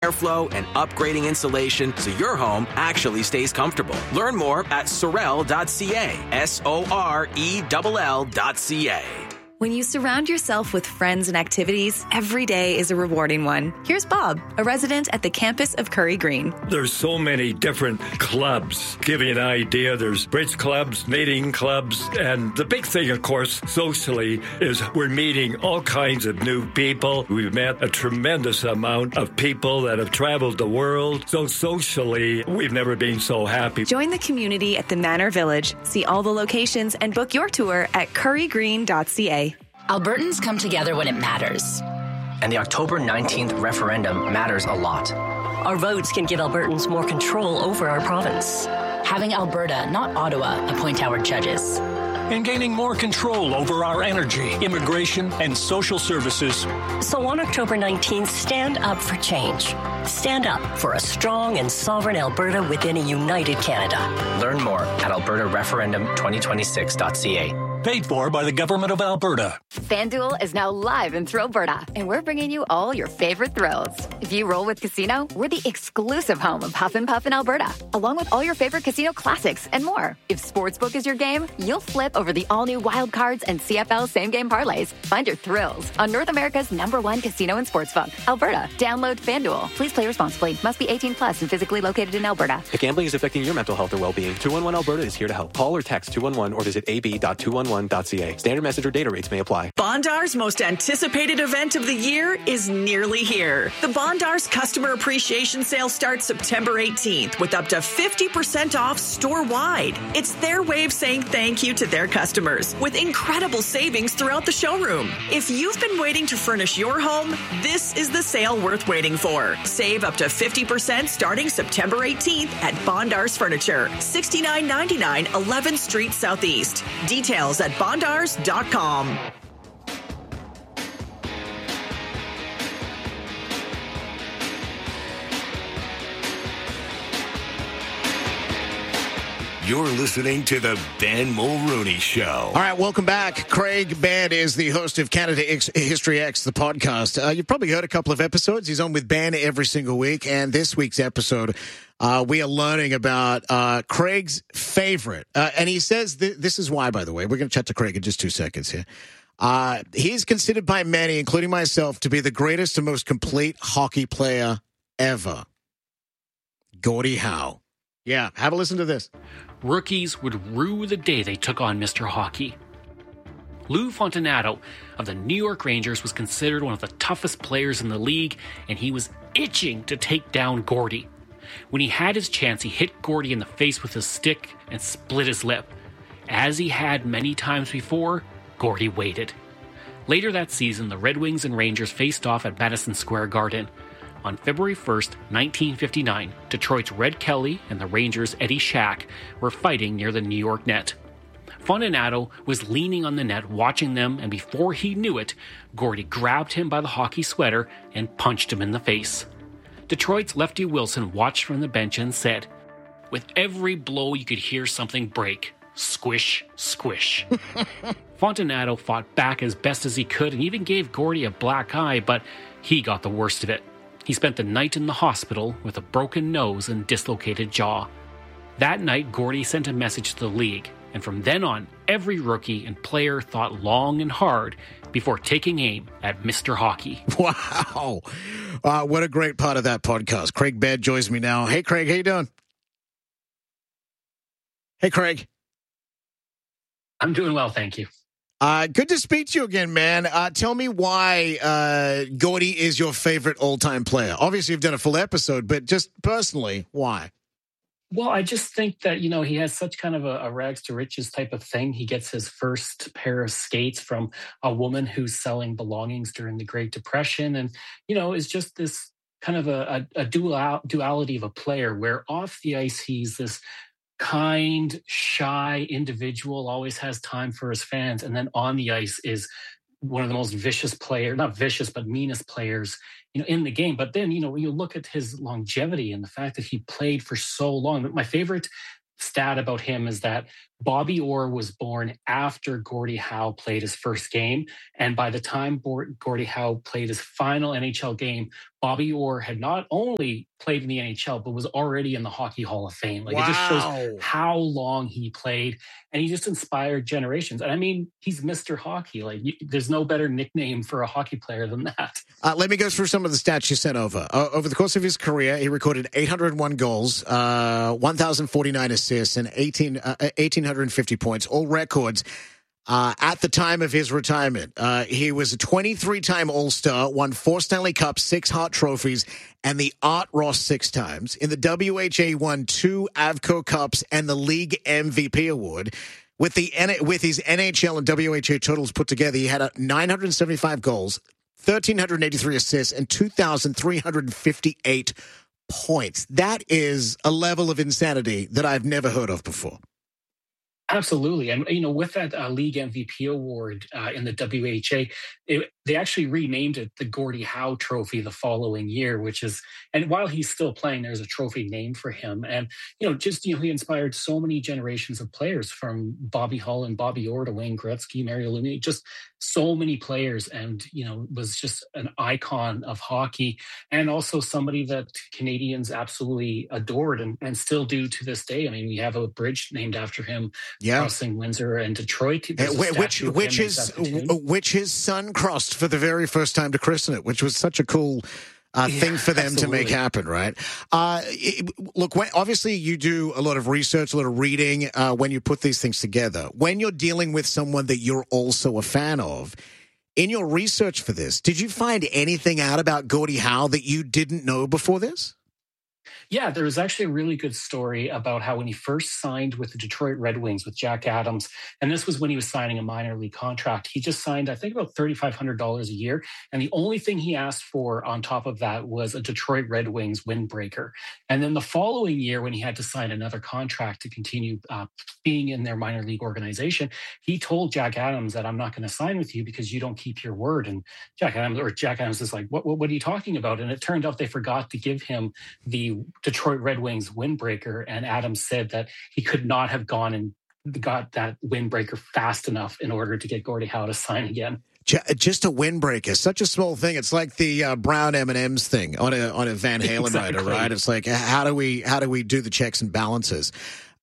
airflow, and upgrading insulation so your home actually stays comfortable. Learn more at Sorel.ca. SORELL.ca. When you surround yourself with friends and activities, every day is a rewarding one. Here's Bob, a resident at the campus of Curry Green. There's so many different clubs. Give you an idea, there's bridge clubs, knitting clubs, and the big thing, of course, socially, is we're meeting all kinds of new people. We've met a tremendous amount of people that have traveled the world. So socially, we've never been so happy. Join the community at the Manor Village. See all the locations and book your tour at currygreen.ca. Albertans come together when it matters. And the October 19th referendum matters a lot. Our votes can give Albertans more control over our province. Having Alberta, not Ottawa, appoint our judges. And gaining more control over our energy, immigration, and social services. So on October 19th, stand up for change. Stand up for a strong and sovereign Alberta within a united Canada. Learn more at albertareferendum2026.ca. Paid for by the Government of Alberta. FanDuel is now live in Thrillberta, and we're bringing you all your favorite thrills. If you roll with Casino, we're the exclusive home of Huff and Puff in Alberta, along with all your favorite casino classics and more. If Sportsbook is your game, you'll flip over the all-new Wild Cards and CFL same-game parlays. Find your thrills on North America's #1 casino and sportsbook, Alberta. Download FanDuel. Please play responsibly. Must be 18 plus and physically located in Alberta. If gambling is affecting your mental health or well-being, 211 Alberta is here to help. Call or text 211 or visit ab.211.ca. Standard message or data rates may apply. Bondar's most anticipated event of the year is nearly here. The Bondar's Customer Appreciation Sale starts September 18th with up to 50% off store-wide. It's their way of saying thank you to their customers with incredible savings throughout the showroom. If you've been waiting to furnish your home, this is the sale worth waiting for. Save up to 50% starting September 18th at Bondar's Furniture, 6999 11th Street Southeast. Details at bondars.com. You're listening to the Ben Mulrooney Show. All right, welcome back. Craig Ben is the host of Canada History X, the podcast. You've probably heard a couple of episodes. He's on with Ben every single week. And this week's episode, we are learning about Craig's favorite. And he says this is why, by the way. We're going to chat to Craig in just 2 seconds here. He's considered by many, including myself, to be the greatest and most complete hockey player ever. Gordie Howe. Yeah, have a listen to this. Rookies would rue the day they took on Mr. Hockey. Lou Fontinato of the New York Rangers was considered one of the toughest players in the league, and he was itching to take down Gordie. When he had his chance, he hit Gordie in the face with his stick and split his lip. As he had many times before, Gordie waited. Later that season, the Red Wings and Rangers faced off at Madison Square Garden. On February 1st, 1959, Detroit's Red Kelly and the Rangers' Eddie Shack were fighting near the New York net. Fontinato was leaning on the net watching them, and before he knew it, Gordie grabbed him by the hockey sweater and punched him in the face. Detroit's Lefty Wilson watched from the bench and said, "With every blow you could hear something break. Squish, squish." Fontinato fought back as best as he could and even gave Gordie a black eye, but he got the worst of it. He spent the night in the hospital with a broken nose and dislocated jaw. That night, Gordie sent a message to the league, and from then on, every rookie and player thought long and hard before taking aim at Mr. Hockey. Wow. What a great part of that podcast. Craig Baird joins me now. Hey, Craig, how you doing? Hey, Craig. I'm doing well, thank you. Good to speak to you again, man. Tell me why Gordie is your favorite all-time player. Obviously, you've done a full episode, but just personally, why? Well, I just think that, he has such kind of a rags to riches type of thing. He gets his first pair of skates from a woman who's selling belongings during the Great Depression. And, is just this kind of a duality of a player where off the ice, he's this kind, shy individual, always has time for his fans. And then on the ice is one of the most vicious players, not vicious, but meanest players, in the game. But then, when you look at his longevity and the fact that he played for so long, my favorite stat about him is that Bobby Orr was born after Gordie Howe played his first game. And by the time Gordie Howe played his final NHL game, Bobby Orr had not only played in the NHL, but was already in the Hockey Hall of Fame. Like, It just shows how long he played, and he just inspired generations. And I mean, he's Mr. Hockey. Like, there's no better nickname for a hockey player than that. Let me go through some of the stats you sent over. Over the course of his career, he recorded 801 goals, 1,049 assists, and 1,850 points, all records. At the time of his retirement, he was a 23-time All-Star, won 4 Stanley Cups, 6 Hart trophies, and the Art Ross 6 times. In the WHA, won 2 Avco Cups and the League MVP award. With his NHL and WHA totals put together, he had 975 goals, 1,383 assists, and 2,358 points. That is a level of insanity that I've never heard of before. Absolutely. And, with that League MVP award in the WHA, they actually renamed it the Gordie Howe Trophy the following year, and while he's still playing, there's a trophy named for him. And, he inspired so many generations of players, from Bobby Hull and Bobby Orr to Wayne Gretzky, Mario Lemieux, just so many players, and, was just an icon of hockey, and also somebody that Canadians absolutely adored and still do to this day. I mean, we have a bridge named after him. Yeah, crossing Windsor and Detroit, which his son crossed for the very first time to christen it, which was such a cool thing for them to make happen, right? Look, obviously you do a lot of research, a lot of reading when you put these things together. When you're dealing with someone that you're also a fan of, in your research for this, did you find anything out about Gordie Howe that you didn't know before this? Yeah, there was actually a really good story about how when he first signed with the Detroit Red Wings with Jack Adams, and this was when he was signing a minor league contract, he just signed, I think, about $3,500 a year. And the only thing he asked for on top of that was a Detroit Red Wings windbreaker. And then the following year, when he had to sign another contract to continue being in their minor league organization, he told Jack Adams that, I'm not going to sign with you because you don't keep your word. And Jack Adams is like, what are you talking about? And it turned out they forgot to give him the Detroit Red Wings windbreaker, and Adams said that he could not have gone and got that windbreaker fast enough in order to get Gordie Howe to sign again. Just a windbreaker, such a small thing. It's like the brown M&Ms thing on a Van Halen rider, right? It's like, how do we do the checks and balances?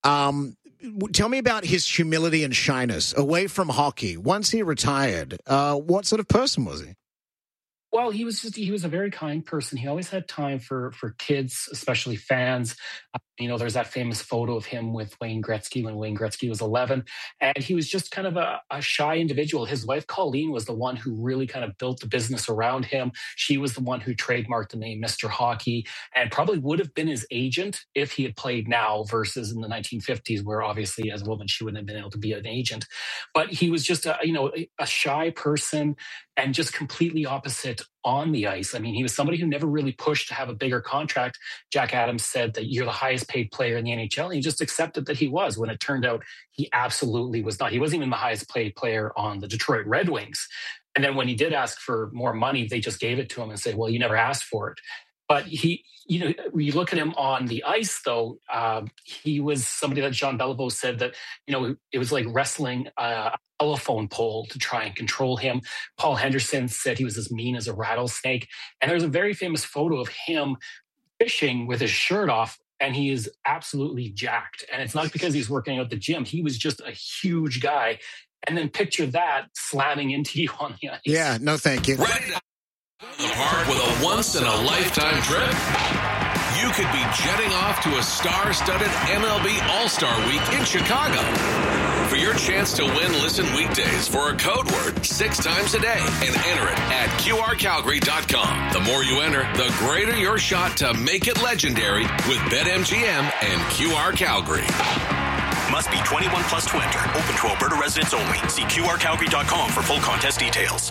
Tell me about his humility and shyness away from hockey. Once he retired, what sort of person was he? Well, he was a very kind person. He always had time for kids, especially fans. There's that famous photo of him with Wayne Gretzky when Wayne Gretzky was 11. And he was just kind of a shy individual. His wife, Colleen, was the one who really kind of built the business around him. She was the one who trademarked the name Mr. Hockey, and probably would have been his agent if he had played now versus in the 1950s, where obviously as a woman, she wouldn't have been able to be an agent. But he was just a shy person, and just completely opposite on the ice. I mean, he was somebody who never really pushed to have a bigger contract. Jack Adams said that you're the highest paid player in the NHL, and he just accepted that he was, when it turned out he absolutely was not. He wasn't even the highest paid player on the Detroit Red Wings. And then when he did ask for more money, they just gave it to him and said, well, you never asked for it. But he, when you look at him on the ice, though, he was somebody that Jean Beliveau said that, it was like wrestling a telephone pole to try and control him. Paul Henderson said he was as mean as a rattlesnake. And there's a very famous photo of him fishing with his shirt off, and he is absolutely jacked. And it's not because he's working out at the gym. He was just a huge guy. And then picture that slamming into you on the ice. Yeah, no thank you. Ready to the park with a once-in-a-lifetime trip? You could be jetting off to a star-studded MLB All-Star Week in Chicago. For your chance to win, listen weekdays for a code word 6 times a day and enter it at QRCalgary.com. The more you enter, the greater your shot to make it legendary with BetMGM and QR Calgary. Must be 21 plus to enter. Open to Alberta residents only. See QRCalgary.com for full contest details.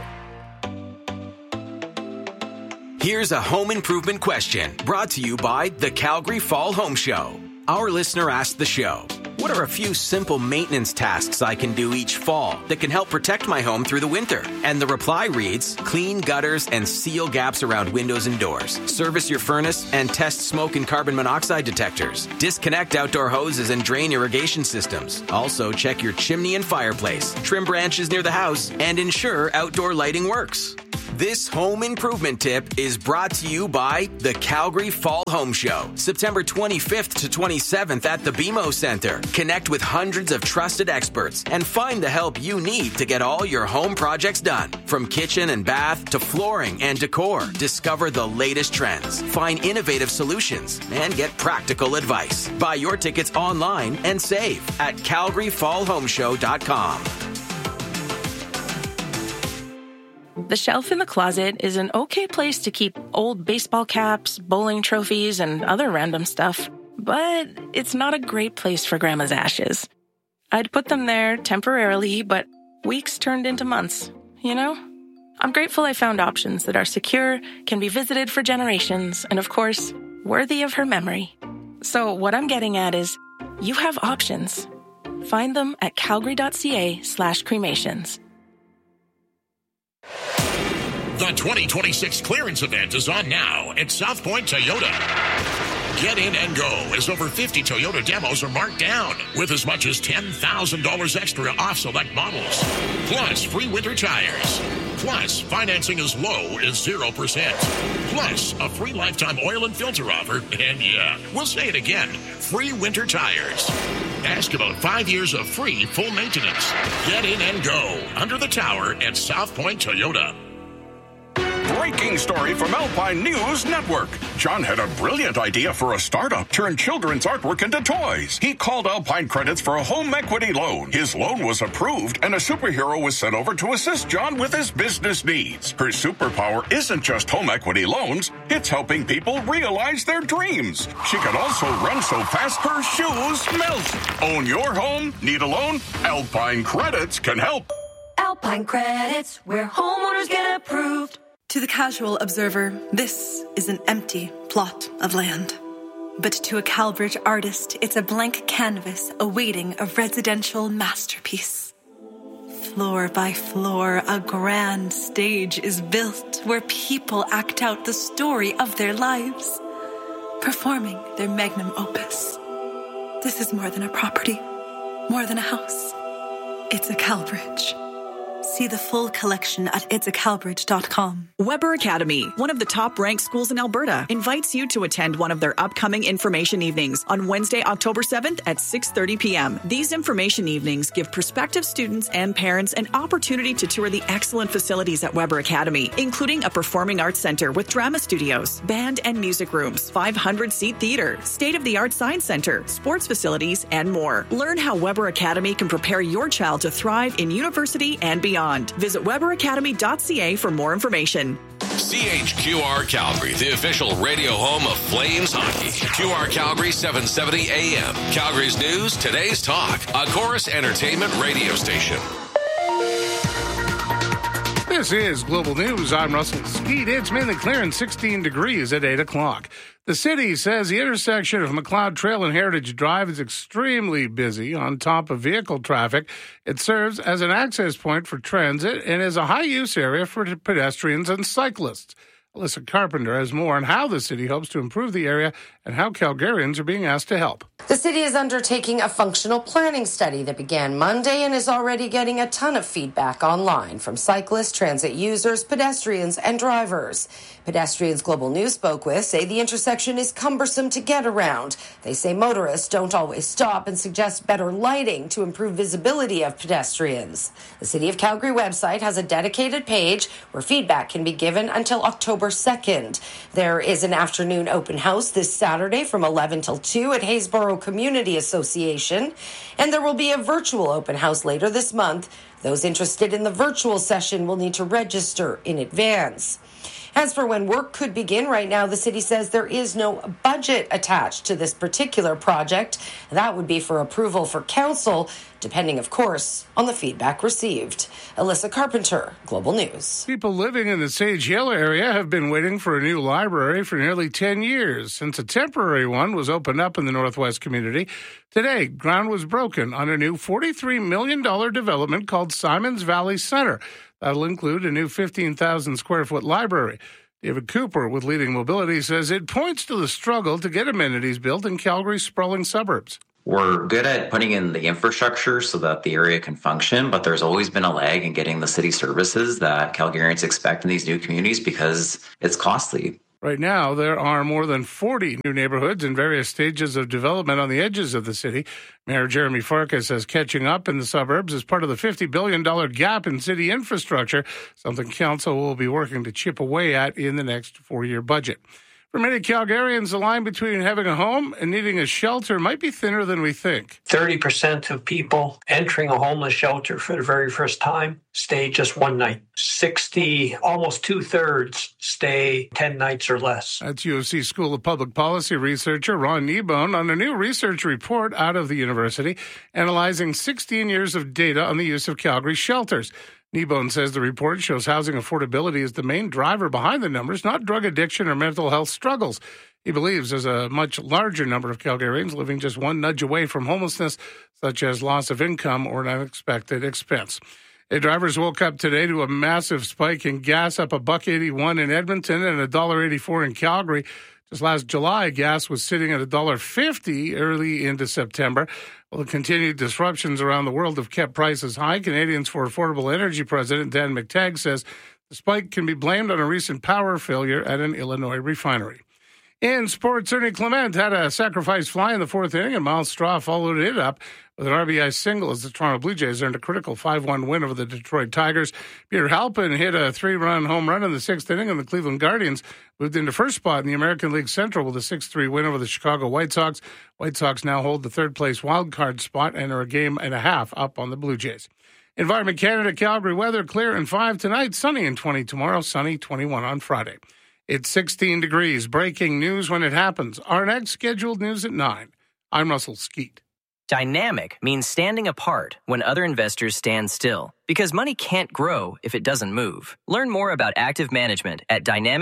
Here's a home improvement question brought to you by the Calgary Fall Home Show. Our listener asked the show, What are a few simple maintenance tasks I can do each fall that can help protect my home through the winter? And the reply reads, clean gutters and seal gaps around windows and doors. Service your furnace and test smoke and carbon monoxide detectors. Disconnect outdoor hoses and drain irrigation systems. Also, check your chimney and fireplace. Trim branches near the house and ensure outdoor lighting works. This home improvement tip is brought to you by the Calgary Fall Home Show, September 25th to 27th at the BMO Center. Connect with hundreds of trusted experts and find the help you need to get all your home projects done. From kitchen and bath to flooring and decor, discover the latest trends, find innovative solutions, and get practical advice. Buy your tickets online and save at CalgaryFallHomeShow.com. The shelf in the closet is an okay place to keep old baseball caps, bowling trophies, and other random stuff. But it's not a great place for Grandma's ashes. I'd put them there temporarily, but weeks turned into months, you know? I'm grateful I found options that are secure, can be visited for generations, and of course, worthy of her memory. So what I'm getting at is, you have options. Find them at calgary.ca/cremations. The 2026 clearance event is on now at South Point Toyota. Get in and go as over 50 Toyota demos are marked down with as much as $10,000 extra off select models. Plus free winter tires. Plus financing as low as 0%. Plus a free lifetime oil and filter offer. And yeah, we'll say it again, free winter tires. Ask about 5 years of free full maintenance. Get in and go under the tower at South Point Toyota. Breaking story from Alpine News Network. John had a brilliant idea for a startup, turn children's artwork into toys. He called Alpine Credits for a home equity loan. His loan was approved, and a superhero was sent over to assist John with his business needs. Her superpower isn't just home equity loans, it's helping people realize their dreams. She can also run so fast her shoes melt. Own your home? Need a loan? Alpine Credits can help. Alpine Credits, where homeowners get approved. To the casual observer, this is an empty plot of land. But to a Calbridge artist, it's a blank canvas awaiting a residential masterpiece. Floor by floor, a grand stage is built where people act out the story of their lives, performing their magnum opus. This is more than a property, more than a house. It's a Calbridge. See the full collection at itsacalbridge.com. Weber Academy, one of the top-ranked schools in Alberta, invites you to attend one of their upcoming information evenings on Wednesday, October 7th at 6:30 p.m. These information evenings give prospective students and parents an opportunity to tour the excellent facilities at Weber Academy, including a performing arts center with drama studios, band and music rooms, 500-seat theater, state-of-the-art science center, sports facilities, and more. Learn how Weber Academy can prepare your child to thrive in university and beyond. Visit weberacademy.ca for more information. CHQR Calgary, the official radio home of Flames hockey. QR Calgary 770 AM. Calgary's news, today's talk. A Chorus Entertainment radio station. This is Global News. I'm Russell Skeet. It's mainly clear and 16 degrees at 8 o'clock. The city says the intersection of McLeod Trail and Heritage Drive is extremely busy on top of vehicle traffic. It serves as an access point for transit and is a high-use area for pedestrians and cyclists. Alyssa Carpenter has more on how the city hopes to improve the area and how Calgarians are being asked to help. The city is undertaking a functional planning study that began Monday and is already getting a ton of feedback online from cyclists, transit users, pedestrians, and drivers. Pedestrians Global News spoke with say the intersection is cumbersome to get around. They say motorists don't always stop and suggest better lighting to improve visibility of pedestrians. The City of Calgary website has a dedicated page where feedback can be given until October 2nd. There is an afternoon open house this Saturday from 11 till 2 at Haysboro Community Association, and there will be a virtual open house later this month. Those interested in the virtual session will need to register in advance. As for when work could begin, right now the city says there is no budget attached to this particular project. That would be for approval for council, depending, of course, on the feedback received. Alyssa Carpenter, Global News. People living in the Sage Hill area have been waiting for a new library for nearly 10 years, since a temporary one was opened up in the Northwest community. Today, ground was broken on a new $43 million development called Simons Valley Center. That'll include a new 15,000-square-foot library. David Cooper with Leading Mobility says it points to the struggle to get amenities built in Calgary's sprawling suburbs. We're good at putting in the infrastructure so that the area can function, but there's always been a lag in getting the city services that Calgarians expect in these new communities because it's costly. Right now, there are more than 40 new neighborhoods in various stages of development on the edges of the city. Mayor Jeremy Farkas says catching up in the suburbs is part of the $50 billion gap in city infrastructure, something council will be working to chip away at in the next 4-year budget. For many Calgarians, the line between having a home and needing a shelter might be thinner than we think. 30% of people entering a homeless shelter for the very first time stay just one night. 60, almost 2/3 stay 10 nights or less. That's U of C School of Public Policy researcher Ron Kneebone on a new research report out of the university analyzing 16 years of data on the use of Calgary shelters. Kneebone says the report shows housing affordability is the main driver behind the numbers, not drug addiction or mental health struggles. He believes there's a much larger number of Calgarians living just one nudge away from homelessness, such as loss of income or an unexpected expense. Drivers woke up today to a massive spike in gas, up $1.81 in Edmonton and $1.84 in Calgary. Just last July, gas was sitting at $1.50 early into September. Well, the continued disruptions around the world have kept prices high. Canadians for Affordable Energy President Dan McTagg says the spike can be blamed on a recent power failure at an Illinois refinery. In sports, Ernie Clement had a sacrifice fly in the fourth inning, and Miles Straw followed it up with an RBI single as the Toronto Blue Jays earned a critical 5-1 win over the Detroit Tigers. Peter Halpin hit a 3-run home run in the sixth inning, and the Cleveland Guardians moved into first spot in the American League Central with a 6-3 win over the Chicago White Sox. White Sox now hold the third-place wild-card spot and are a game and a half up on the Blue Jays. Environment Canada, Calgary weather, clear and 5 tonight, sunny and 20 tomorrow, sunny 21 on Friday. It's 16 degrees. Breaking news when it happens. Our next scheduled news at 9. I'm Russell Skeet. Dynamic means standing apart when other investors stand still, because money can't grow if it doesn't move. Learn more about active management at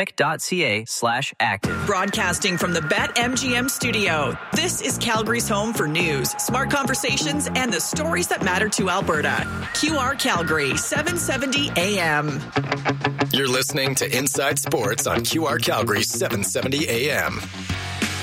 dynamic.ca/active. Broadcasting from the BetMGM studio, this is Calgary's home for news, smart conversations, and the stories that matter to Alberta. QR Calgary, 770 AM. You're listening to Inside Sports on QR Calgary 770 AM.